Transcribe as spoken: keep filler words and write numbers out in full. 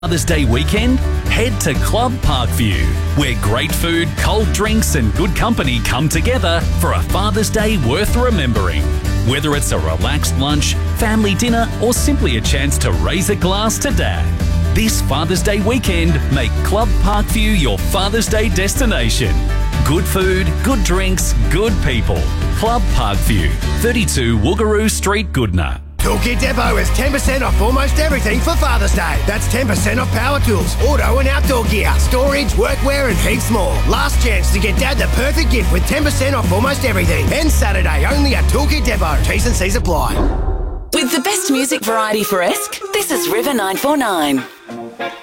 Father's Day weekend? Head to Club Parkview, where great food, cold drinks and good company come together for a Father's Day worth remembering. Whether it's a relaxed lunch, family dinner or simply a chance to raise a glass to Dad. This Father's Day weekend, make Club Parkview your Father's Day destination. Good food, good drinks, good people. Club Parkview, thirty-two Woogaroo Street, Goodna. Toolkit Depot is ten percent off almost everything for Father's Day. That's ten percent off power tools, auto and outdoor gear, storage, workwear and heaps more. Last chance to get Dad the perfect gift with ten percent off almost everything. And Saturday only at Toolkit Depot. T's and C's apply. With the best music variety for Esk, this is River nine four nine.